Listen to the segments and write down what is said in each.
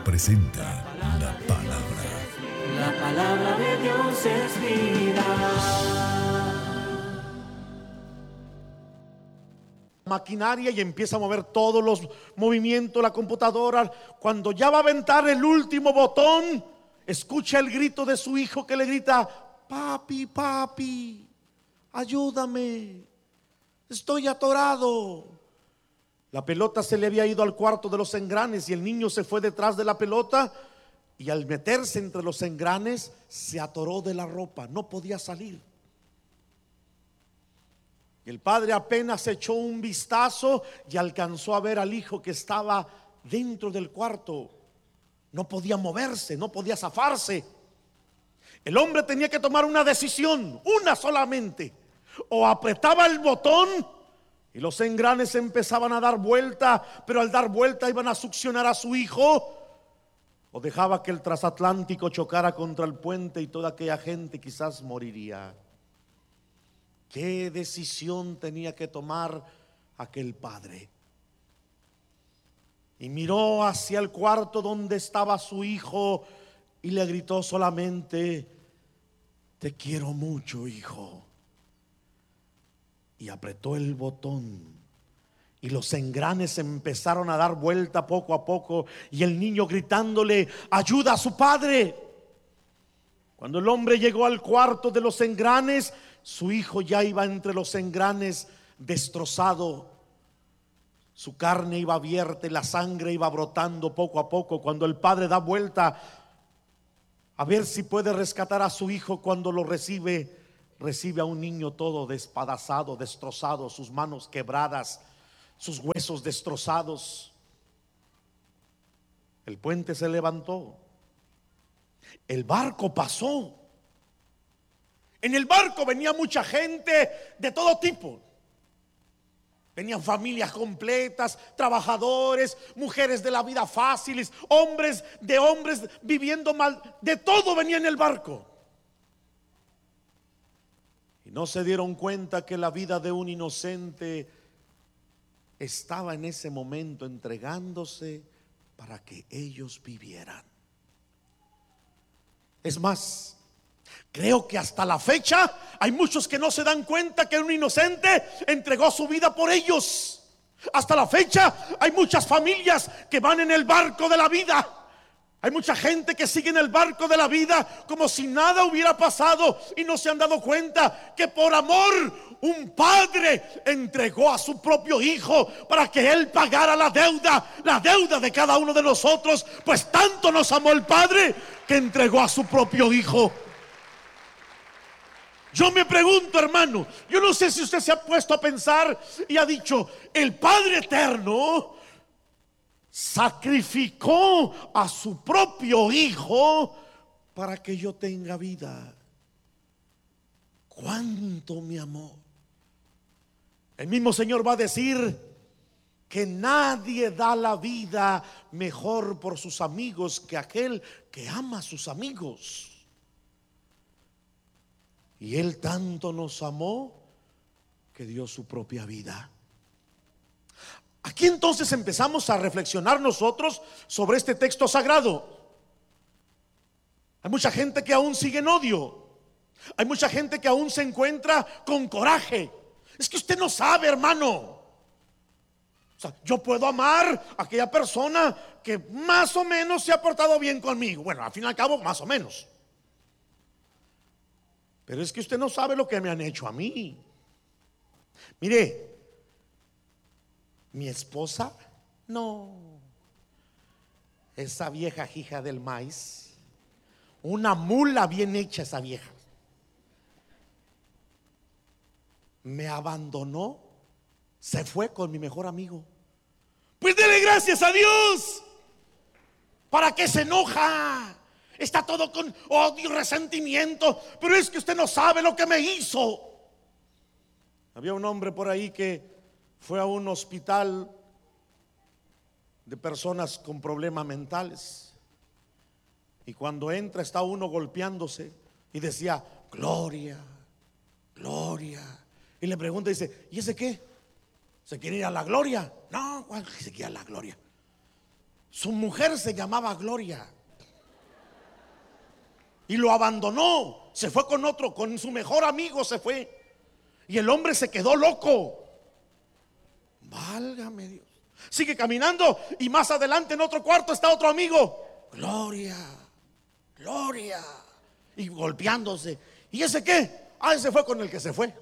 presenta la palabra. La palabra de Dios es vida. Maquinaria y empieza a mover todos los movimientos, la computadora. Cuando ya va a aventar el último botón, escucha el grito de su hijo que le grita: papi, papi, ayúdame, estoy atorado. La pelota se le había ido al cuarto de los engranes y el niño se fue detrás de la pelota, y al meterse entre los engranes se atoró de la ropa, no podía salir. Y el padre apenas echó un vistazo y alcanzó a ver al hijo que estaba dentro del cuarto. No podía moverse, no podía zafarse. El hombre tenía que tomar una decisión, una solamente: o apretaba el botón y los engranes empezaban a dar vuelta, pero al dar vuelta iban a succionar a su hijo, o dejaba que el transatlántico chocara contra el puente y toda aquella gente quizás moriría. ¿Qué decisión tenía que tomar aquel padre? Y miró hacia el cuarto donde estaba su hijo y le gritó solamente: te quiero mucho, hijo. Y apretó el botón y los engranes empezaron a dar vuelta poco a poco, y el niño gritándole ayuda a su padre. Cuando el hombre llegó al cuarto de los engranes, su hijo ya iba entre los engranes destrozado. Su carne iba abierta y la sangre iba brotando poco a poco. Cuando el padre da vuelta a ver si puede rescatar a su hijo, cuando lo recibe a un niño todo despedazado, destrozado, sus manos quebradas, sus huesos destrozados. El puente se levantó, el barco pasó. En el barco venía mucha gente de todo tipo. Venían familias completas, trabajadores, mujeres de la vida fáciles, hombres viviendo mal. De todo venía en el barco. Y no se dieron cuenta que la vida de un inocente estaba en ese momento entregándose para que ellos vivieran. Es más, creo que hasta la fecha hay muchos que no se dan cuenta que un inocente entregó su vida por ellos. Hasta la fecha hay muchas familias que van en el barco de la vida. Hay mucha gente que sigue en el barco de la vida como si nada hubiera pasado, y no se han dado cuenta que por amor un padre entregó a su propio hijo para que él pagara la deuda de cada uno de nosotros. Pues tanto nos amó el Padre que entregó a su propio hijo. Yo me pregunto, hermano, yo no sé si usted se ha puesto a pensar y ha dicho: el Padre Eterno sacrificó a su propio hijo para que yo tenga vida. ¿Cuánto me amó? El mismo Señor va a decir que nadie da la vida mejor por sus amigos que aquel que ama a sus amigos. Y Él tanto nos amó que dio su propia vida. Aquí entonces empezamos a reflexionar nosotros sobre este texto sagrado. Hay mucha gente que aún sigue en odio. Hay mucha gente que aún se encuentra con coraje. Es que usted no sabe, hermano. O sea, yo puedo amar a aquella persona que más o menos se ha portado bien conmigo. Bueno, al fin y al cabo, más o menos. Pero es que usted no sabe lo que me han hecho a mí. Mire, mi esposa, no, esa vieja hija del maíz, una mula bien hecha esa vieja, me abandonó, se fue con mi mejor amigo. Pues dele gracias a Dios. ¿Para qué se enoja? Está todo con odio y resentimiento. Pero es que usted no sabe lo que me hizo. Había un hombre por ahí que fue a un hospital de personas con problemas mentales, y cuando entra está uno golpeándose y decía: gloria, gloria. Y le pregunta y dice: ¿y ese qué? ¿Se quiere ir a la gloria? No, ¿cuál se quiere ir a la gloria? Su mujer se llamaba Gloria y lo abandonó, se fue con otro, con su mejor amigo se fue. Y el hombre se quedó loco. Válgame Dios. Sigue caminando y más adelante en otro cuarto está otro amigo. Gloria, Gloria. Y golpeándose. ¿Y ese qué? Ah, ese fue con el que se fue.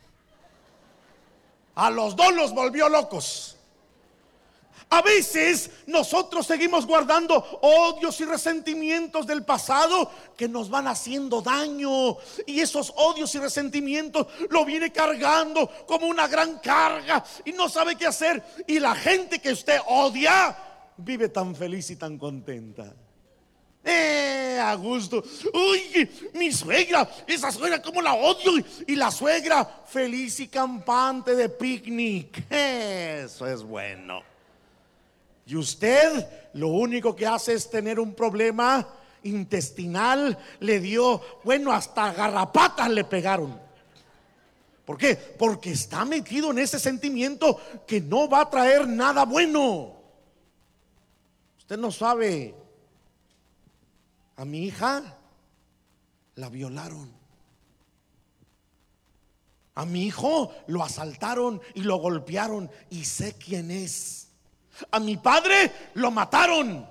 A los dos los volvió locos. A veces nosotros seguimos guardando odios y resentimientos del pasado que nos van haciendo daño, y esos odios y resentimientos lo viene cargando como una gran carga y no sabe qué hacer. Y la gente que usted odia vive tan feliz y tan contenta. A gusto. Uy, mi suegra, esa suegra como la odio. Y la suegra feliz y campante de picnic. Eso es bueno. Y usted lo único que hace es tener un problema intestinal. Le dio, bueno, hasta garrapatas le pegaron. ¿Por qué? Porque está metido en ese sentimiento que no va a traer nada bueno. Usted no sabe. A mi hija la violaron. A mi hijo lo asaltaron y lo golpearon, y sé quién es. A mi padre lo mataron.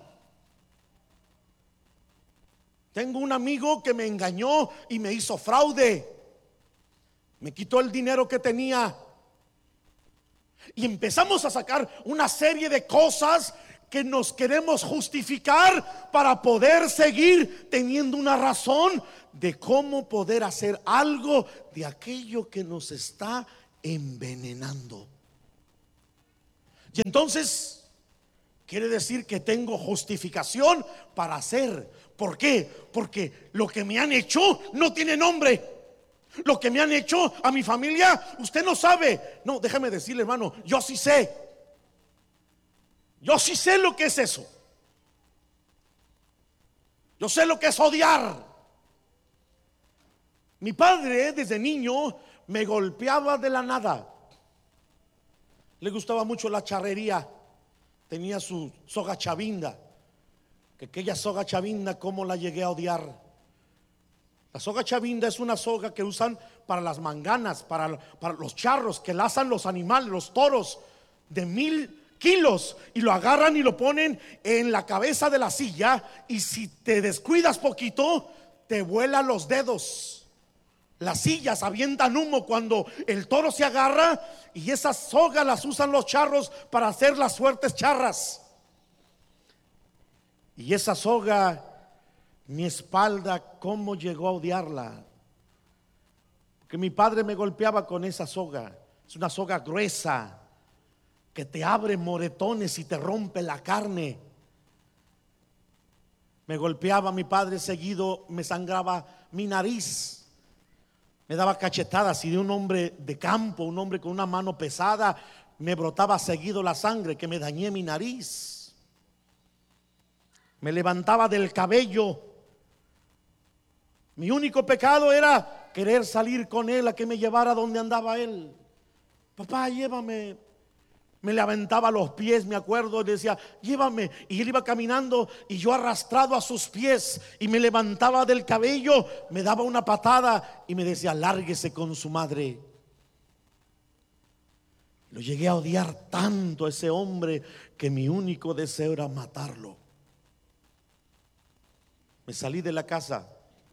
Tengo un amigo que me engañó y me hizo fraude. Me quitó el dinero que tenía. Y empezamos a sacar una serie de cosas que nos queremos justificar para poder seguir teniendo una razón de cómo poder hacer algo de aquello que nos está envenenando. Y entonces quiere decir que tengo justificación para hacer. ¿Por qué? Porque lo que me han hecho no tiene nombre. Lo que me han hecho a mi familia, usted no sabe. No, déjame decirle, hermano, yo sí sé. Yo sí sé lo que es eso. Yo sé lo que es odiar. Mi padre desde niño me golpeaba de la nada. Le gustaba mucho la charrería. Tenía su soga chavinda. Que aquella soga chavinda, cómo la llegué a odiar. La soga chavinda es una soga que usan para las manganas, para los charros, que lazan los animales, los toros de 1000 kilos, y lo agarran y lo ponen en la cabeza de la silla, y si te descuidas poquito te vuelan los dedos. Las sillas avientan humo cuando el toro se agarra, y esas sogas las usan los charros para hacer las fuertes charras. Y esa soga, mi espalda, cómo llegó a odiarla, porque mi padre me golpeaba con esa soga. Es una soga gruesa que te abre moretones y te rompe la carne. Me golpeaba mi padre seguido, me sangraba mi nariz. Me daba cachetadas, y de un hombre de campo, un hombre con una mano pesada, me brotaba seguido la sangre, que me dañé mi nariz. Me levantaba del cabello. Mi único pecado era querer salir con él, a que me llevara donde andaba él. Papá, llévame. Me levantaba los pies, me acuerdo, y decía, llévame. Y él iba caminando y yo arrastrado a sus pies, y me levantaba del cabello, me daba una patada y me decía, lárguese con su madre. Lo llegué a odiar tanto a ese hombre que mi único deseo era matarlo. Me salí de la casa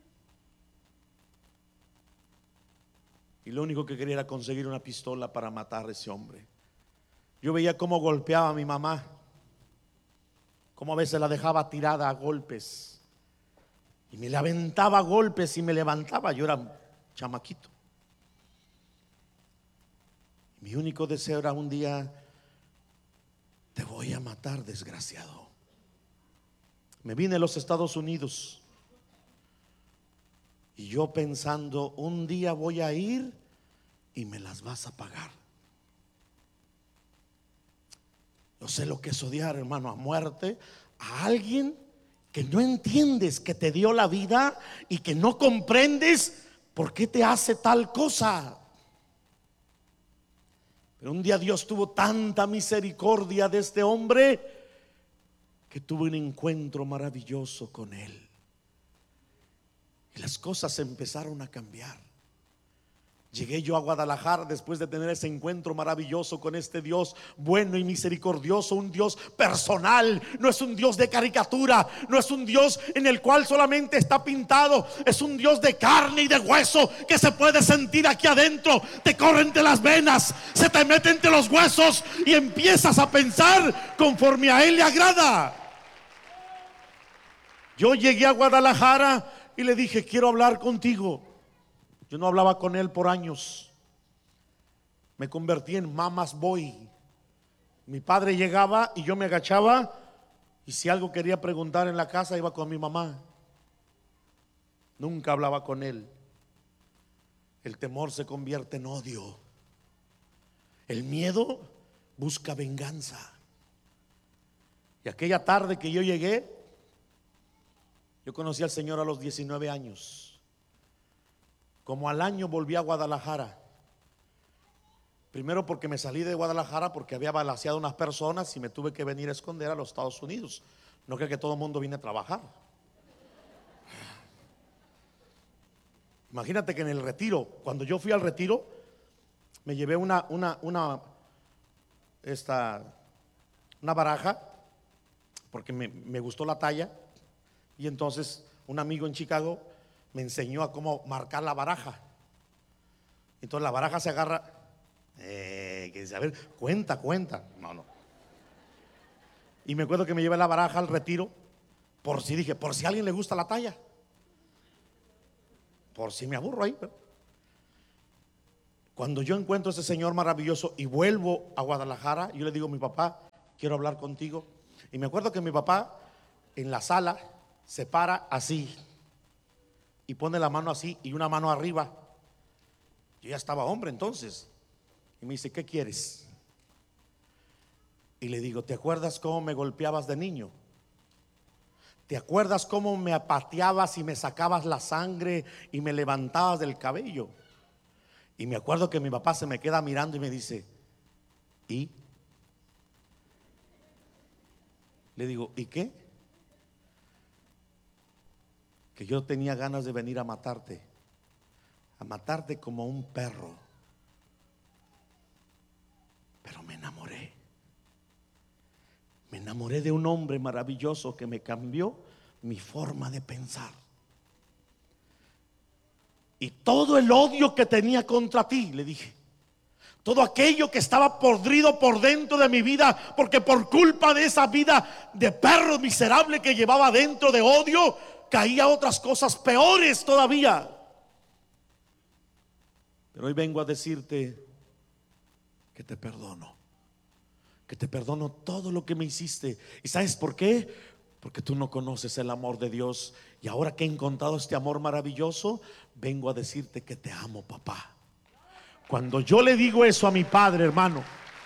y lo único que quería era conseguir una pistola para matar a ese hombre. Yo veía cómo golpeaba a mi mamá, cómo a veces la dejaba tirada a golpes, y me le aventaba golpes y me levantaba. Yo era un chamaquito. Mi único deseo era un día, te voy a matar, desgraciado. Me vine a los Estados Unidos y yo pensando, un día voy a ir y me las vas a pagar. Yo sé lo que es odiar, hermano, a muerte a alguien que no entiendes que te dio la vida y que no comprendes por qué te hace tal cosa. Pero un día Dios tuvo tanta misericordia de este hombre que tuve un encuentro maravilloso con Él. Y las cosas empezaron a cambiar. Llegué yo a Guadalajara después de tener ese encuentro maravilloso con este Dios bueno y misericordioso, un Dios personal, no es un Dios de caricatura, no es un Dios en el cual solamente está pintado, es un Dios de carne y de hueso que se puede sentir aquí adentro, te corre entre las venas, se te mete entre los huesos y empiezas a pensar conforme a Él le agrada. Yo llegué a Guadalajara y le dije: quiero hablar contigo. Yo no hablaba con él por años. Me convertí en mama's boy. Mi padre llegaba y yo me agachaba, y si algo quería preguntar en la casa iba con mi mamá. Nunca hablaba con él. El temor se convierte en odio. El miedo busca venganza. Y aquella tarde que yo llegué, yo conocí al Señor a los 19 años. Como al año volví a Guadalajara. Primero porque me salí de Guadalajara porque había balaceado unas personas y me tuve que venir a esconder a los Estados Unidos. No creo que todo el mundo viene a trabajar. Imagínate que en el retiro, cuando yo fui al retiro, me llevé una baraja porque me gustó la talla. Y entonces un amigo en Chicago me enseñó a cómo marcar la baraja. Entonces la baraja se agarra, que dice: a ver, cuenta. No. Y me acuerdo que me llevé la baraja al retiro, por si a alguien le gusta la talla, por si me aburro ahí. Cuando yo encuentro a ese Señor maravilloso y vuelvo a Guadalajara, yo le digo: mi papá, quiero hablar contigo. Y me acuerdo que mi papá en la sala se para así y pone la mano así y una mano arriba. Yo ya estaba hombre entonces. Y me dice: ¿qué quieres? Y le digo: ¿te acuerdas cómo me golpeabas de niño? ¿Te acuerdas cómo me apateabas y me sacabas la sangre y me levantabas del cabello? Y me acuerdo que mi papá se me queda mirando y me dice: ¿y? Le digo: ¿y qué? Que yo tenía ganas de venir a matarte como un perro. Pero me enamoré de un hombre maravilloso que me cambió mi forma de pensar. Y todo el odio que tenía contra ti, le dije, todo aquello que estaba podrido por dentro de mi vida, porque por culpa de esa vida de perro miserable que llevaba dentro de odio, caía otras cosas peores todavía. Pero hoy vengo a decirte que te perdono todo lo que me hiciste. ¿Y sabes por qué? Porque tú no conoces el amor de Dios. Y ahora que he encontrado este amor maravilloso, vengo a decirte que te amo, papá. Cuando yo le digo eso a mi padre, hermano,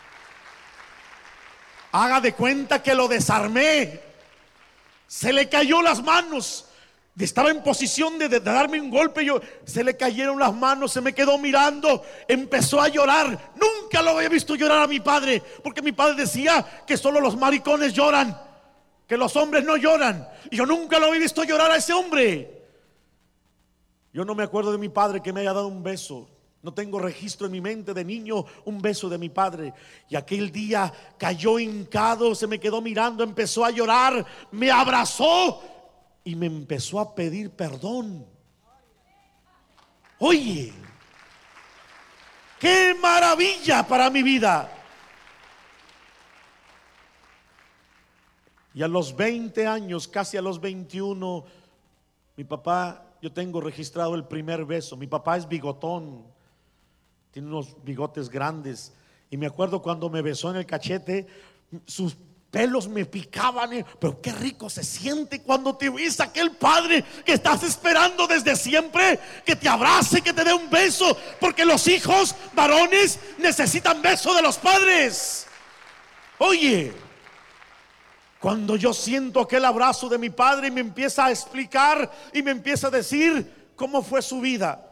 haga de cuenta que lo desarmé. Se le cayó las manos. Estaba en posición de darme un golpe. Se le cayeron las manos, se me quedó mirando, empezó a llorar. Nunca lo había visto llorar a mi padre, porque mi padre decía que solo los maricones lloran, que los hombres no lloran. Y yo nunca lo había visto llorar a ese hombre. Yo no me acuerdo de mi padre que me haya dado un beso. No tengo registro en mi mente de niño un beso de mi padre. Y aquel día cayó hincado, se me quedó mirando, empezó a llorar, me abrazó y me empezó a pedir perdón. Oye, qué maravilla para mi vida. Y a los 20 años, casi a los 21, mi papá, yo tengo registrado el primer beso. Mi papá es bigotón, tiene unos bigotes grandes. Y me acuerdo cuando me besó en el cachete, sus pelos me picaban. Pero qué rico se siente cuando te ves aquel padre que estás esperando desde siempre, que te abrace, que te dé un beso. Porque los hijos varones necesitan beso de los padres. Oye, cuando yo siento aquel abrazo de mi padre y me empieza a explicar y me empieza a decir cómo fue su vida.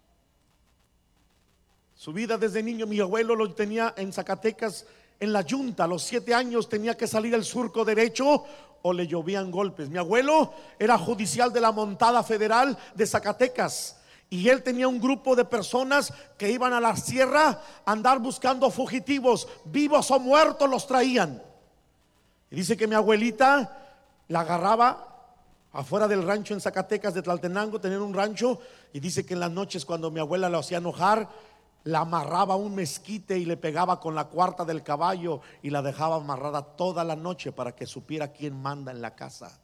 Su vida desde niño, mi abuelo lo tenía en Zacatecas, en la yunta. A los 7 años tenía que salir al surco derecho o le llovían golpes. Mi abuelo era judicial de la Montada Federal de Zacatecas. Y él tenía un grupo de personas que iban a la sierra a andar buscando fugitivos, vivos o muertos los traían. Y dice que mi abuelita la agarraba afuera del rancho en Zacatecas de Tlaltenango, tenían un rancho, y dice que en las noches cuando mi abuela lo hacía enojar, la amarraba a un mezquite y le pegaba con la cuarta del caballo y la dejaba amarrada toda la noche para que supiera quién manda en la casa.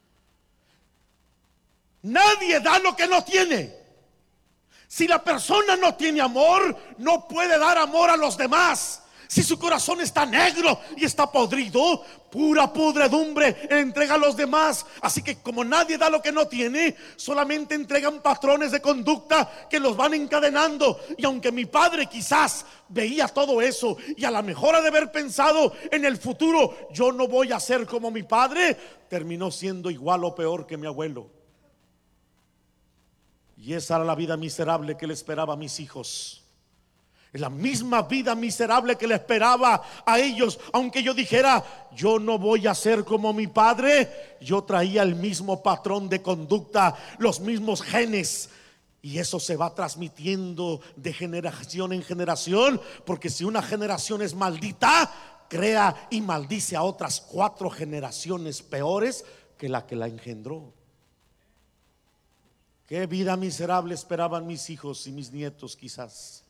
Nadie da lo que no tiene. Si la persona no tiene amor, no puede dar amor a los demás. Si su corazón está negro y está podrido, pura podredumbre entrega a los demás. Así que como nadie da lo que no tiene, solamente entregan patrones de conducta que los van encadenando. Y aunque mi padre quizás veía todo eso y a la mejor ha de haber pensado en el futuro, yo no voy a ser como mi padre, terminó siendo igual o peor que mi abuelo. Y esa era la vida miserable que le esperaba a mis hijos. Es la misma vida miserable que le esperaba a ellos. Aunque yo dijera, yo no voy a ser como mi padre, yo traía el mismo patrón de conducta, los mismos genes. Y eso se va transmitiendo de generación en generación. Porque si una generación es maldita, crea y maldice a otras 4 generaciones peores que la engendró. Qué vida miserable esperaban mis hijos y mis nietos quizás.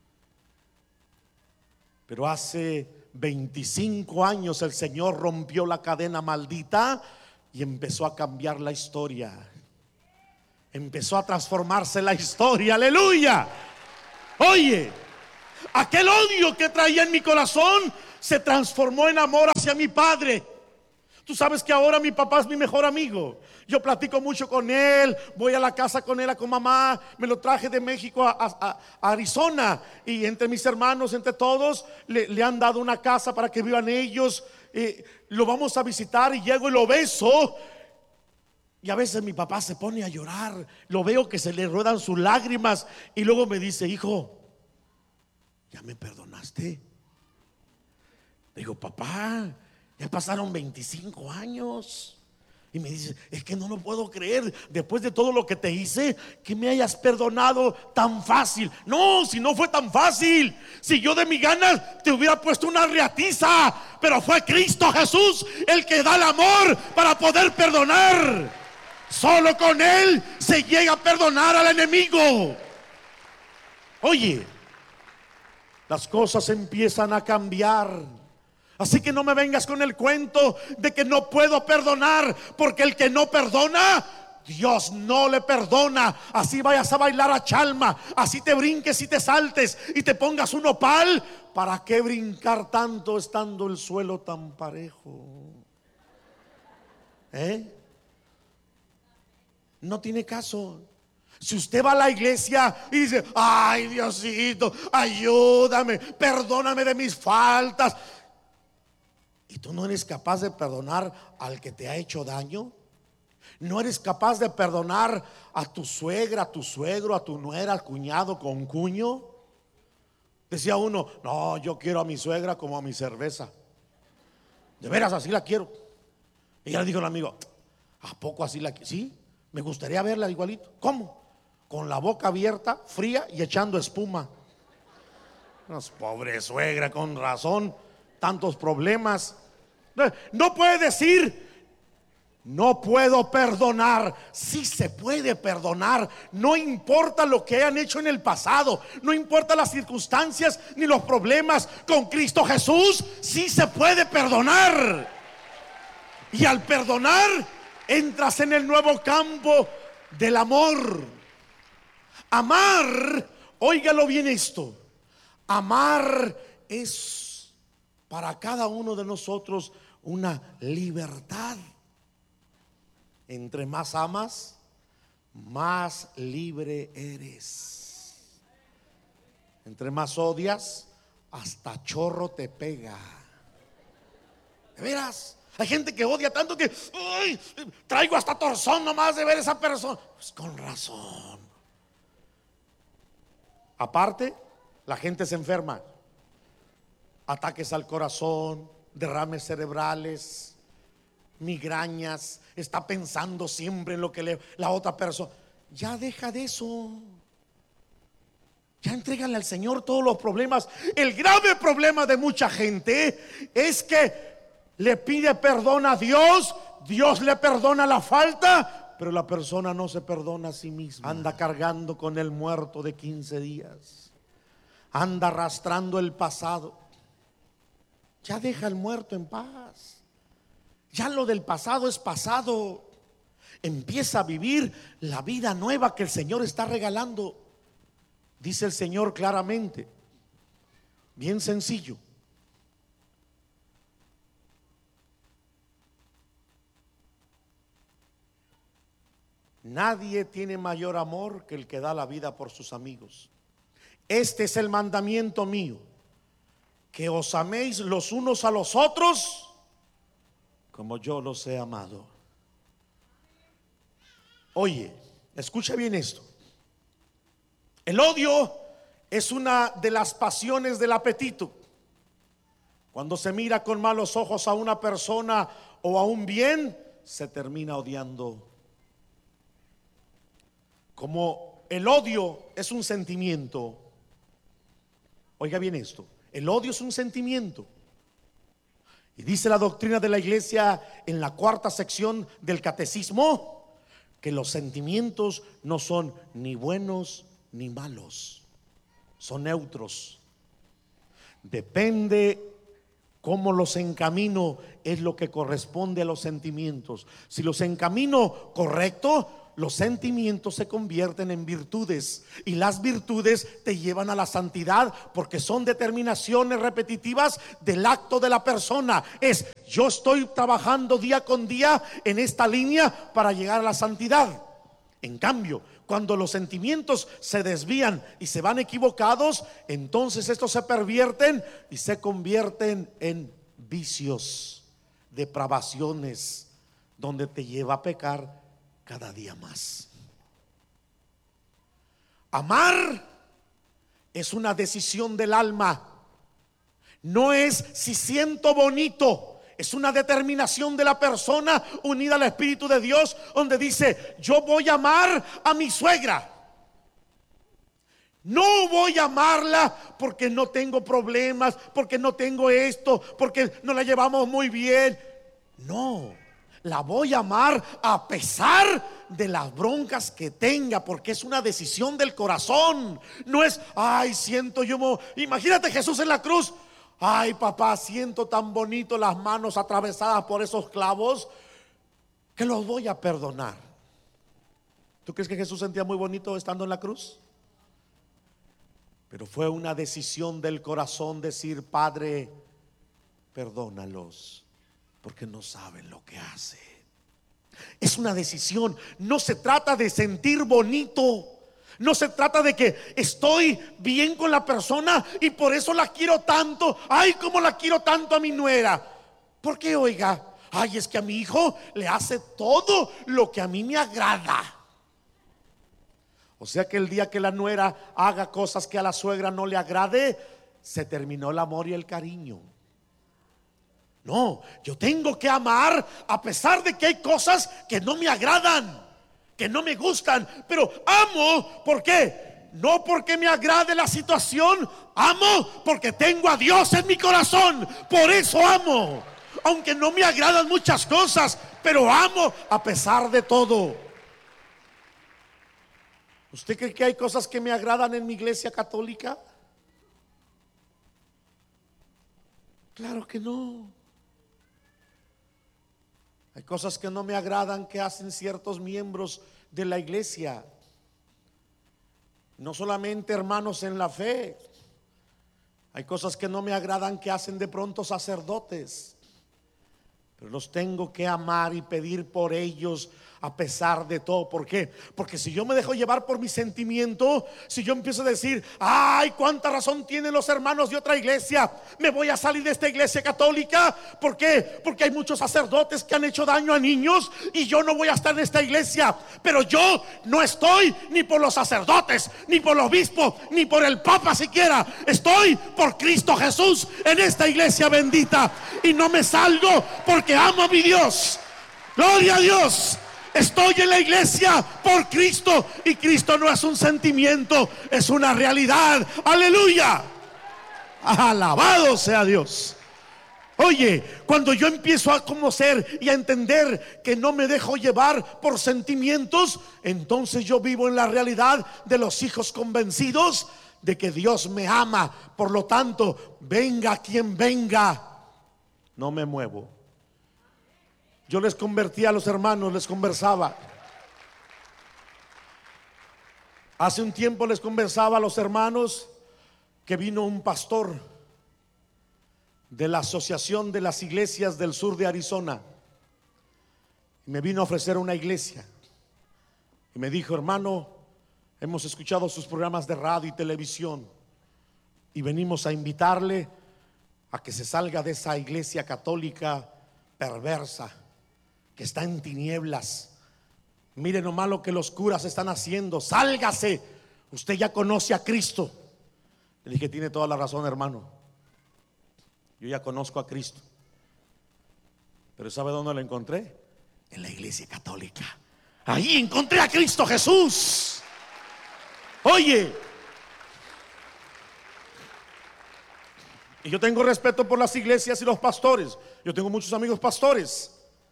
Pero hace 25 años el Señor rompió la cadena maldita y empezó a cambiar la historia. Empezó a transformarse la historia, aleluya. Oye, aquel odio que traía en mi corazón se transformó en amor hacia mi padre. Tú sabes que ahora mi papá es mi mejor amigo. Yo platico mucho con él, voy a la casa con él, con mamá. Me lo traje de México a Arizona. Y entre mis hermanos, entre todos, le han dado una casa para que vivan ellos. Lo vamos a visitar y llego y lo beso. Y a veces mi papá se pone a llorar. Lo veo que se le ruedan sus lágrimas. Y luego me dice, hijo, ¿ya me perdonaste? Digo, papá, ya pasaron 25 años. Y me dice, es que no lo puedo creer, después de todo lo que te hice, que me hayas perdonado tan fácil. No, si no fue tan fácil, si yo de mi ganas te hubiera puesto una riatiza, pero fue Cristo Jesús el que da el amor para poder perdonar. Solo con Él se llega a perdonar al enemigo. Oye, las cosas empiezan a cambiar. Así que no me vengas con el cuento de que no puedo perdonar, porque el que no perdona, Dios no le perdona. Así vayas a bailar a Chalma, así te brinques y te saltes y te pongas un opal, ¿para qué brincar tanto estando el suelo tan parejo? No tiene caso. Si usted va a la iglesia y dice, ay Diosito, ayúdame, perdóname de mis faltas, y tú no eres capaz de perdonar al que te ha hecho daño, no eres capaz de perdonar a tu suegra, a tu suegro, a tu nuera, al cuñado, con cuño. Decía uno, no, yo quiero a mi suegra como a mi cerveza. De veras, así la quiero. Y ya le dijo el amigo, ¿a poco así la quiero? Sí, me gustaría verla igualito. ¿Cómo? Con la boca abierta, fría y echando espuma. Pobre suegra, con razón, tantos problemas. No puede decir, no puedo perdonar. Sí se puede perdonar. No importa lo que hayan hecho en el pasado, no importa las circunstancias ni los problemas. Con Cristo Jesús sí se puede perdonar. Y al perdonar entras en el nuevo campo del amor. Amar, óigalo bien esto, amar es para cada uno de nosotros una libertad. Entre más amas, más libre eres. Entre más odias, hasta chorro te pega. ¿De veras? Hay gente que odia tanto que uy, traigo hasta torzón nomás de ver a esa persona. Pues con razón. Aparte, la gente se enferma. Ataques al corazón, derrames cerebrales. migrañas, está pensando siempre en lo que la otra persona. Ya deja de eso. Ya entrégale al Señor todos los problemas. El grave problema de mucha gente es que le pide perdón a Dios, Dios le perdona la falta, pero la persona no se perdona a sí misma. Anda cargando con el muerto de 15 días. Anda arrastrando el pasado. Ya deja el muerto en paz. Ya lo del pasado es pasado. Empieza a vivir la vida nueva que el Señor está regalando. Dice el Señor claramente, bien sencillo: nadie tiene mayor amor que el que da la vida por sus amigos. Este es el mandamiento mío, que os améis los unos a los otros como yo los he amado. Oye, escucha bien esto. El odio es una de las pasiones del apetito. Cuando se mira con malos ojos a una persona o a un bien, se termina odiando. Como el odio es un sentimiento, oiga bien esto, el odio es un sentimiento. Y dice la doctrina de la iglesia en la 4ª sección del catecismo que los sentimientos no son ni buenos ni malos, son neutros. Depende cómo los encamino, es lo que corresponde a los sentimientos. Si los encamino correcto, los sentimientos se convierten en virtudes, y las virtudes te llevan a la santidad, porque son determinaciones repetitivas del acto de la persona. Es: yo estoy trabajando día con día en esta línea para llegar a la santidad. En cambio, cuando los sentimientos se desvían y se van equivocados, entonces estos se pervierten y se convierten en vicios, depravaciones, donde te lleva a pecar cada día más. Amar es una decisión del alma. No es si siento bonito. Es una determinación de la persona unida al Espíritu de Dios, donde dice: yo voy a amar a mi suegra. No voy a amarla porque no tengo problemas, porque no tengo esto, porque no la llevamos muy bien. No, la voy a amar a pesar de las broncas que tenga, porque es una decisión del corazón. No es: ay, siento yo. Imagínate Jesús en la cruz. Ay, papá, siento tan bonito las manos atravesadas por esos clavos que los voy a perdonar. ¿Tú crees que Jesús sentía muy bonito estando en la cruz? Pero fue una decisión del corazón decir: Padre, perdónalos, porque no saben lo que hacen. Es una decisión. No se trata de sentir bonito. No se trata de que estoy bien con la persona y por eso la quiero tanto. Ay, como la quiero tanto a mi nuera. ¿Por qué? Oiga, ay, es que a mi hijo le hace todo lo que a mí me agrada. O sea que el día que la nuera haga cosas que a la suegra no le agrade, se terminó el amor y el cariño. No, yo tengo que amar a pesar de que hay cosas que no me agradan, que no me gustan, pero amo. ¿Por qué? No porque me agrade la situación, amo porque tengo a Dios en mi corazón. Por eso amo, aunque no me agradan muchas cosas, pero amo a pesar de todo. ¿Usted cree que hay cosas que me agradan en mi iglesia católica? Claro que no. Hay cosas que no me agradan que hacen ciertos miembros de la iglesia. No solamente hermanos en la fe. Hay cosas que no me agradan que hacen de pronto sacerdotes. Pero los tengo que amar y pedir por ellos a pesar de todo. ¿Por qué? Porque si yo me dejo llevar por mi sentimiento, si yo empiezo a decir: ay, cuánta razón tienen los hermanos de otra iglesia, me voy a salir de esta iglesia católica. ¿Por qué? Porque hay muchos sacerdotes que han hecho daño a niños y yo no voy a estar en esta iglesia. Pero yo no estoy ni por los sacerdotes, ni por el obispo, ni por el papa siquiera. Estoy por Cristo Jesús en esta iglesia bendita. Y no me salgo porque amo a mi Dios. Gloria a Dios. Estoy en la iglesia por Cristo, y Cristo no es un sentimiento, es una realidad. Aleluya. Alabado sea Dios. Oye, cuando yo empiezo a conocer y a entender que no me dejo llevar por sentimientos, entonces yo vivo en la realidad de los hijos convencidos de que Dios me ama. Por lo tanto, venga quien venga, no me muevo. Yo les convertí a los hermanos, les conversaba. Hace un tiempo les conversaba a los hermanos que vino un pastor de la Asociación de las Iglesias del Sur de Arizona. Me vino a ofrecer una iglesia y me dijo: hermano, hemos escuchado sus programas de radio y televisión y venimos a invitarle a que se salga de esa iglesia católica perversa que está en tinieblas. Mire nomás lo que los curas están haciendo. Sálgase, usted ya conoce a Cristo. Le dije: tiene toda la razón, hermano, yo ya conozco a Cristo. Pero ¿sabe dónde lo encontré? En la iglesia católica. Ahí encontré a Cristo Jesús. Oye, y yo tengo respeto por las iglesias y los pastores. Yo tengo muchos amigos pastores,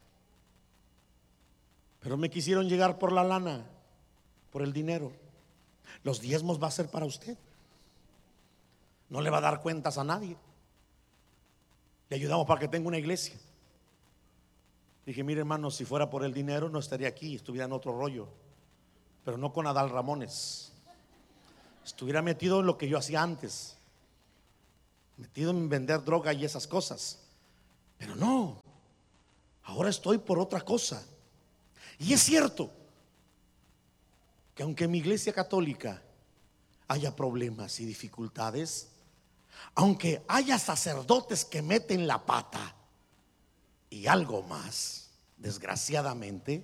pero me quisieron llegar por la lana, por el dinero. Los diezmos va a ser para usted, no le va a dar cuentas a nadie. Le ayudamos para que tenga una iglesia. Dije: mire, hermano, si fuera por el dinero no estaría aquí, estuviera en otro rollo, pero no con Adal Ramones. Estuviera metido en lo que yo hacía antes, metido en vender droga y esas cosas. Pero no, ahora estoy por otra cosa. Y es cierto que aunque en mi iglesia católica haya problemas y dificultades, aunque haya sacerdotes que meten la pata y algo más, desgraciadamente,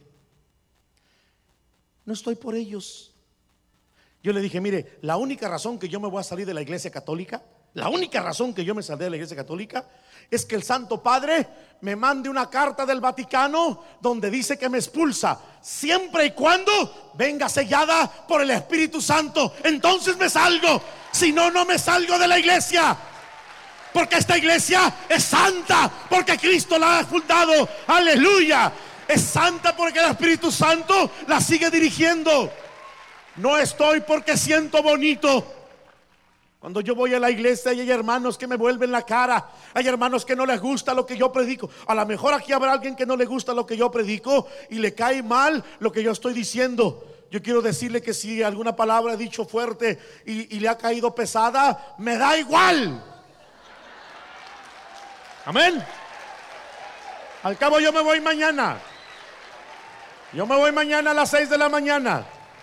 no estoy por ellos. Yo le dije: mire, la única razón que yo me voy a salir de la iglesia católica, la única razón que yo me salí de la iglesia católica, es que el Santo Padre me mande una carta del Vaticano donde dice que me expulsa, siempre y cuando venga sellada por el Espíritu Santo. Entonces me salgo. Si no, no me salgo de la iglesia, porque esta iglesia es santa, porque Cristo la ha fundado. Aleluya. Es santa porque el Espíritu Santo la sigue dirigiendo. No estoy porque siento bonito. Cuando yo voy a la iglesia y hay hermanos que me vuelven la cara, hay hermanos que no les gusta lo que yo predico. A lo mejor aquí habrá alguien que no le gusta lo que yo predico y le cae mal lo que yo estoy diciendo. Yo quiero decirle que si alguna palabra he dicho fuerte y le ha caído pesada, me da igual. Amén. Al cabo yo me voy mañana. Yo me voy mañana a las 6 de la mañana.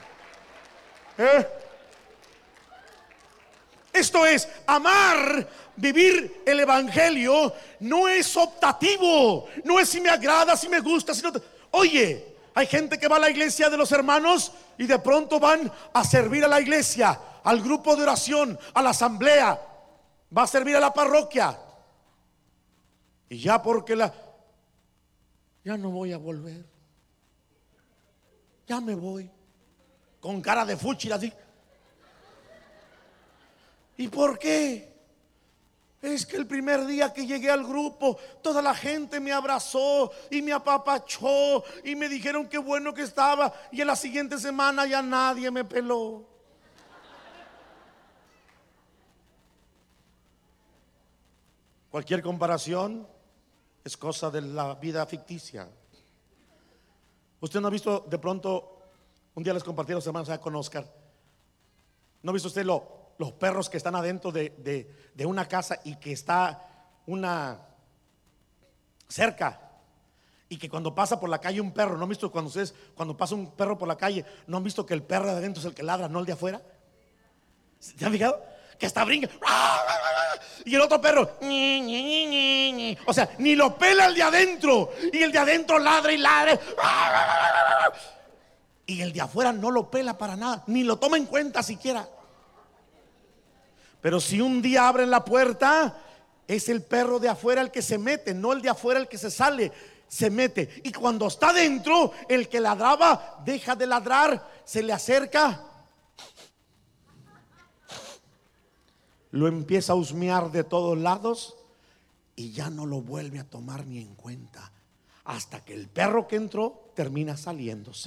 Esto es amar, vivir el evangelio. No es optativo, no es si me agrada, si me gusta, si no. Oye, hay gente que va a la iglesia de los hermanos y de pronto van a servir a la iglesia, al grupo de oración, a la asamblea, va a servir a la parroquia, y ya porque ya no voy a volver, ya me voy, con cara de fúchil así. ¿Y por qué? Es que el primer día que llegué al grupo, toda la gente me abrazó y me apapachó y me dijeron qué bueno que estaba, y en la siguiente semana ya nadie me peló. Cualquier comparación es cosa de la vida ficticia. Usted no ha visto, de pronto, un día les compartí a los hermanos allá con Oscar, ¿no ha visto usted los perros que están adentro de una casa y que está una cerca, y que cuando pasa por la calle un perro, ¿no han visto cuando pasa un perro por la calle, no han visto que el perro de adentro es el que ladra, no el de afuera? ¿Se han fijado? Que está brinca y el otro perro, o sea, ni lo pela el de adentro, y el de adentro ladra y ladra, y el de afuera no lo pela para nada, ni lo toma en cuenta siquiera. Pero si un día abren la puerta, es el perro de afuera el que se mete, no el de afuera el que se sale. se mete. Y cuando está dentro, el que ladraba deja de ladrar, se le acerca, lo empieza a husmear de todos lados y ya no lo vuelve a tomar ni en cuenta, hasta que el perro que entró termina saliéndose.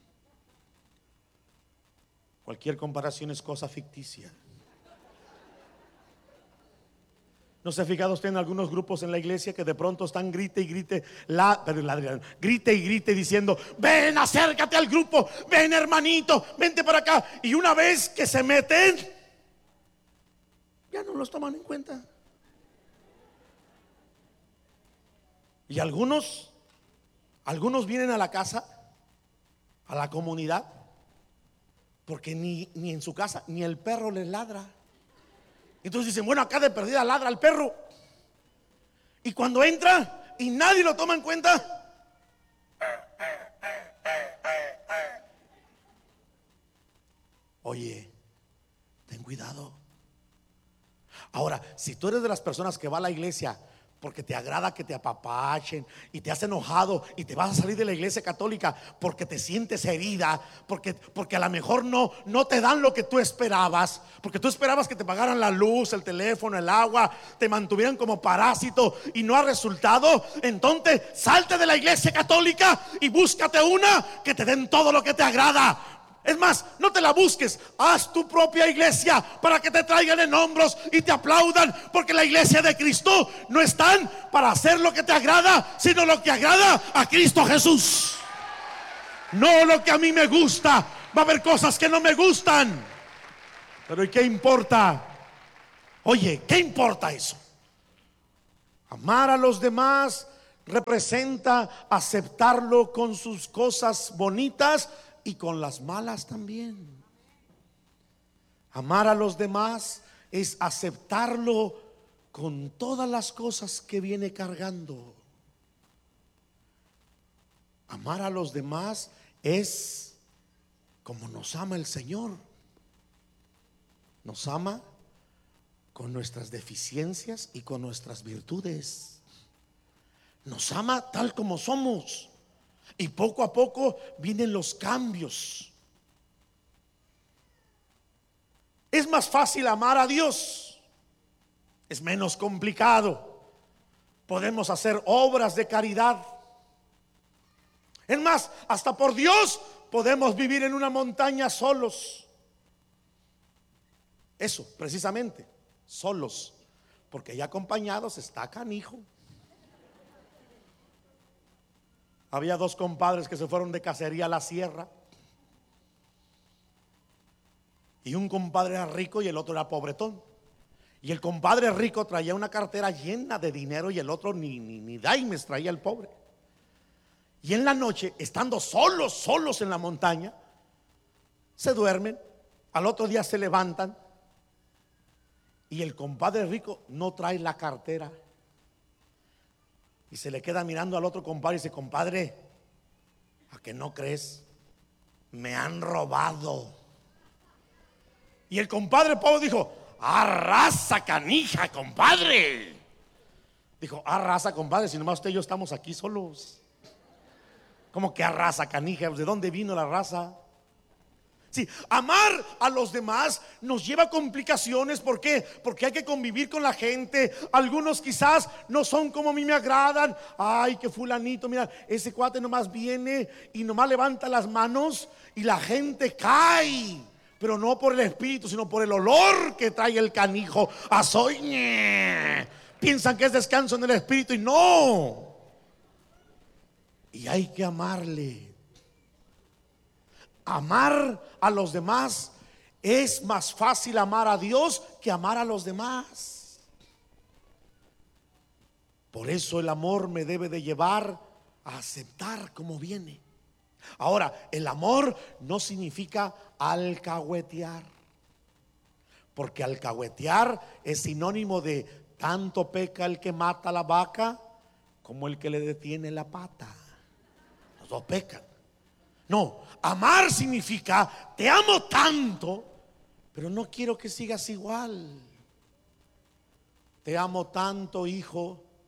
Cualquier comparación es cosa ficticia. ¿No se ha fijado usted en algunos grupos en la iglesia que de pronto están grite y grite, grite y grite diciendo: ven, acércate al grupo, ven hermanito, vente para acá? Y una vez que se meten, ya no los toman en cuenta. Y algunos vienen a la casa, a la comunidad, porque ni en su casa ni el perro les ladra. Entonces dicen: bueno, acá de perdida ladra al perro. Y cuando entra y nadie lo toma en cuenta, oye, ten cuidado. Ahora, si tú eres de las personas que va a la iglesia porque te agrada que te apapachen y te has enojado y te vas a salir de la iglesia católica porque te sientes herida, porque a lo mejor no te dan lo que tú esperabas, porque tú esperabas que te pagaran la luz, el teléfono, el agua, te mantuvieran como parásito y no ha resultado, entonces salte de la iglesia católica y búscate una que te den todo lo que te agrada. Es más, no te la busques, haz tu propia iglesia para que te traigan en hombros y te aplaudan, porque la iglesia de Cristo no están para hacer lo que te agrada, sino lo que agrada a Cristo Jesús. No lo que a mí me gusta. Va a haber cosas que no me gustan, pero ¿y qué importa? Oye, ¿qué importa eso? Amar a los demás representa aceptarlo con sus cosas bonitas y con las malas también. Amar a los demás es aceptarlo con todas las cosas que viene cargando. Amar a los demás es como nos ama el Señor. Nos ama con nuestras deficiencias y con nuestras virtudes. Nos ama tal como somos. Y poco a poco vienen los cambios. Es más fácil amar a Dios, es menos complicado. Podemos hacer obras de caridad. Es más, hasta por Dios podemos vivir en una montaña solos. Eso, precisamente, solos, porque ya acompañados está canijo. Había dos compadres que se fueron de cacería a la sierra. Y un compadre era rico y el otro era pobretón. Y el compadre rico traía una cartera llena de dinero y el otro ni daimes traía el pobre. Y en la noche, estando solos en la montaña, se duermen. Al otro día se levantan y el compadre rico no trae la cartera. Y se le queda mirando al otro compadre y dice: compadre, ¿a que no crees? Me han robado. Y el compadre pobre dijo: arrasa, canija, compadre. Dijo: arrasa, compadre, si nomás usted y yo estamos aquí solos. ¿Cómo que arrasa, canija? ¿De dónde vino la raza? Sí, amar a los demás nos lleva a complicaciones. ¿Por qué? Porque hay que convivir con la gente. Algunos quizás no son como a mí me agradan. Ay, que fulanito, mira, ese cuate nomás viene y nomás levanta las manos y la gente cae. Pero no por el espíritu, sino por el olor que trae el canijo. Azoñe. Piensan que es descanso en el espíritu y no. Y hay que amarle. Amar a los demás es más fácil amar a Dios que amar a los demás. Por eso el amor me debe de llevar a aceptar como viene. Ahora, el amor no significa alcahuetear, porque alcahuetear es sinónimo de tanto peca el que mata la vaca como el que le detiene la pata. Los dos pecan. No, amar significa: te amo tanto, pero no quiero que sigas igual. Te amo tanto, hijo,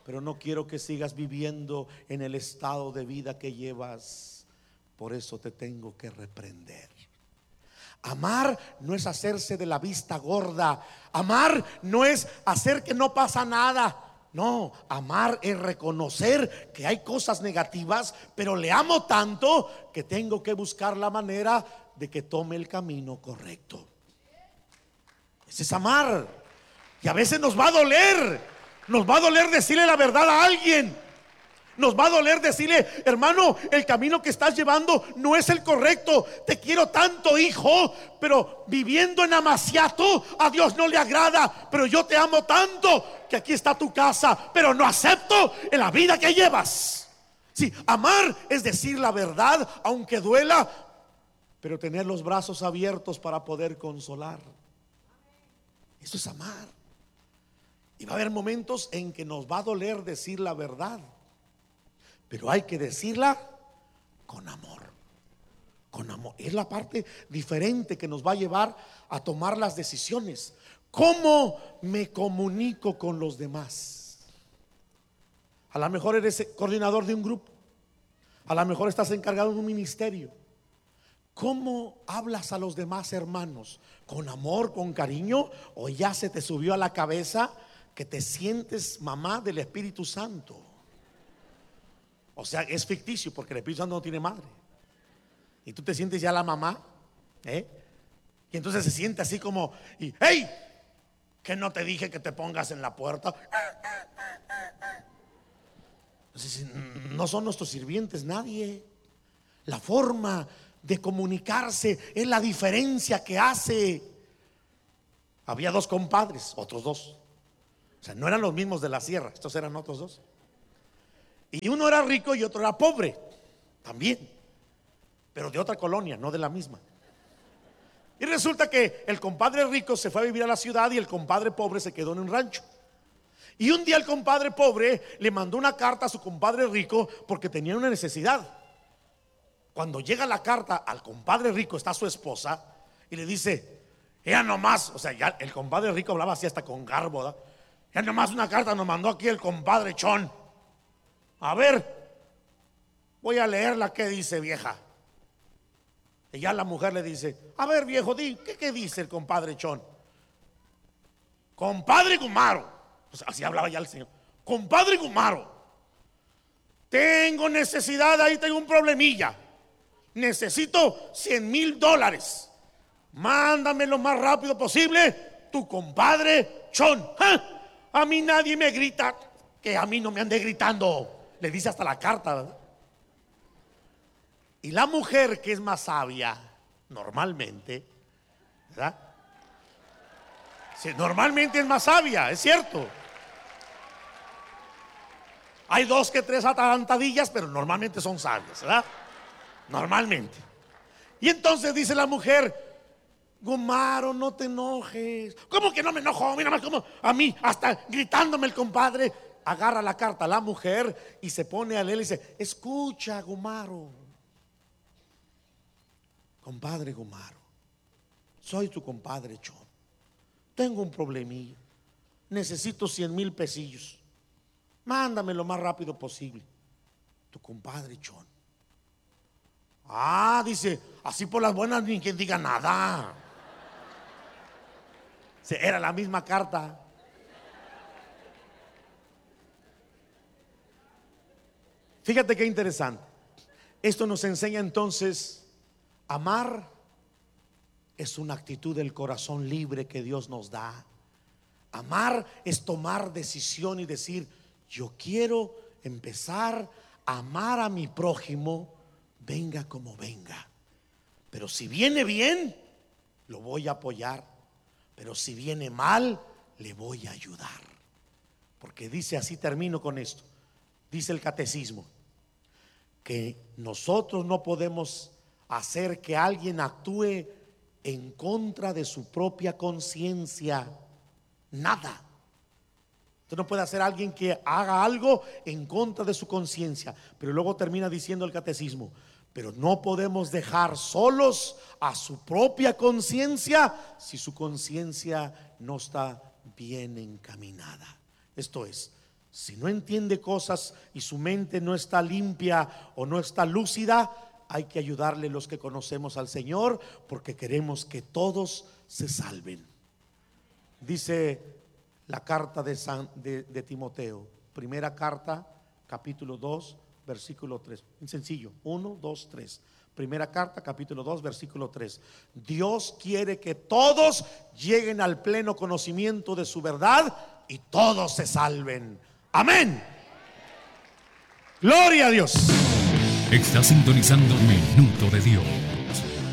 pero no quiero que sigas viviendo en el estado de vida que llevas. Por eso te tengo que reprender. Amar no es hacerse de la vista gorda. Amar no es hacer que no pasa nada. No, amar es reconocer que hay cosas negativas, pero le amo tanto que tengo que buscar la manera de que tome el camino correcto. Ese es amar. Y a veces nos va a doler. Nos va a doler decirle la verdad a alguien. Nos va a doler decirle: hermano, el camino que estás llevando no es el correcto. Te quiero tanto, hijo, pero viviendo en amaciato a Dios no le agrada. Pero yo te amo tanto que aquí está tu casa, pero no acepto en la vida que llevas. Sí, amar es decir la verdad aunque duela, pero tener los brazos abiertos para poder consolar. Eso es amar. Y va a haber momentos en que nos va a doler decir la verdad, pero hay que decirla con amor. Con amor. Es la parte diferente que nos va a llevar a tomar las decisiones. ¿Cómo me comunico con los demás? A lo mejor eres coordinador de un grupo. A lo mejor estás encargado de un ministerio. ¿Cómo hablas a los demás hermanos? ¿Con amor, con cariño? ¿O ya se te subió a la cabeza que te sientes mamá del Espíritu Santo? O sea, es ficticio porque el Espíritu Santo no tiene madre. Y tú te sientes ya la mamá, y entonces se siente así como: y, hey, que no te dije que te pongas en la puerta. Entonces, no son nuestros sirvientes nadie. La forma de comunicarse es la diferencia que hace. Había dos compadres, otros dos. O sea, no eran los mismos de la sierra, estos eran otros dos. Y uno era rico y otro era pobre también, pero de otra colonia, no de la misma. Y resulta que el compadre rico se fue a vivir a la ciudad y el compadre pobre se quedó en un rancho. Y un día el compadre pobre le mandó una carta a su compadre rico porque tenía una necesidad. Cuando llega la carta al compadre rico, está su esposa y le dice: ella nomás, o sea, ya el compadre rico hablaba así hasta con garbo, ¿verdad? Ya nomás una carta nos mandó aquí el compadre Chon. A ver, voy a leerla. ¿Qué dice, vieja? Y ya la mujer le dice: a ver, viejo, ¿qué dice el compadre Chon? Compadre Gumaro, pues así hablaba ya el señor. Compadre Gumaro, tengo necesidad, ahí tengo un problemilla. Necesito $100,000. Mándame lo más rápido posible. Tu compadre Chon. A mí nadie me grita, que a mí no me ande gritando. Le dice hasta la carta, ¿verdad? Y la mujer, que es más sabia normalmente, ¿verdad? Sí, normalmente es más sabia, es cierto. Hay 2 que 3 atarantadillas, pero normalmente son sabias, ¿verdad? Normalmente. Y entonces dice la mujer: Gumaro, no te enojes. ¿Cómo que no me enojo? Mira más como a mí, hasta gritándome el compadre. Agarra la carta la mujer y se pone a leer y dice: escucha, Gumaro. Compadre Gumaro, soy tu compadre Chon. Tengo un problemilla. Necesito 100,000 pesillos. Mándame lo más rápido posible. Tu compadre Chon. Dice, así por las buenas ni quien diga nada. Era la misma carta. Fíjate qué interesante. Esto nos enseña entonces: amar es una actitud del corazón libre que Dios nos da. Amar es tomar decisión y decir: yo quiero empezar a amar a mi prójimo, venga como venga. Pero si viene bien, lo voy a apoyar. Pero si viene mal, le voy a ayudar. Porque dice, así termino con esto, dice el catecismo, que nosotros no podemos hacer que alguien actúe en contra de su propia conciencia. Nada. Usted no puede hacer a alguien que haga algo en contra de su conciencia. Pero luego termina diciendo el catecismo: pero no podemos dejar solos a su propia conciencia si su conciencia no está bien encaminada. Esto es, Si no entiende cosas y su mente no está limpia o no está lúcida, hay que ayudarle los que conocemos al Señor, porque queremos que todos se salven. Dice la carta de Timoteo, primera carta, capítulo 2, versículo 3. Sencillo, 1, 2, 3. Primera carta, capítulo 2, versículo 3. Dios quiere que todos lleguen al pleno conocimiento de su verdad y todos se salven. Amén. Gloria a Dios. Está sintonizando Minuto de Dios.